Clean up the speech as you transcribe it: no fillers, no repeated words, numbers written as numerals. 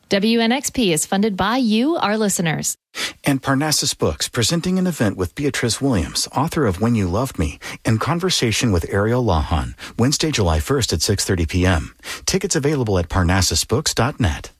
WNXP is funded by you, our listeners. And Parnassus Books, presenting an event with Beatrice Williams, author of When You Loved Me, in conversation with Ariel Lahan, Wednesday, July 1st at 6:30 p.m. Tickets available at parnassusbooks.net.